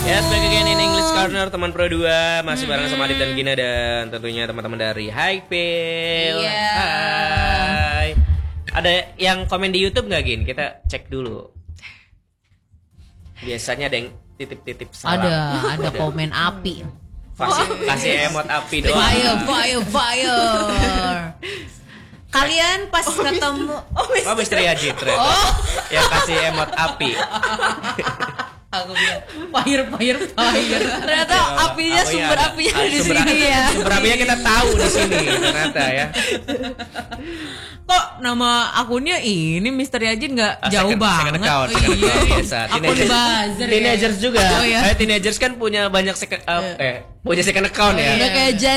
Ya, back again in English Corner, teman Pro 2 masih bareng sama Adit dan Gina dan tentunya teman-teman dari Highfield. Hai. Ada yang komen di YouTube nggak, Gin? Kita cek dulu. Biasanya ada yang titip-titip salam. Ada komen api. Kasih emot api doang. Fire. Kalian pas ketemu Misteri Haji yang kasih emot api. aku bilang fire. Ternyata apinya sumber apinya di sini ya. Sumber apinya kita tahu di sini ternyata ya. Kok nama akunnya ini Misteri Ajin nggak jauh banget? Second account biasa. Akun buzzer. Teenagers juga. Oh, ya? Teenagers kan punya banyak punya second account ya. Udah kayak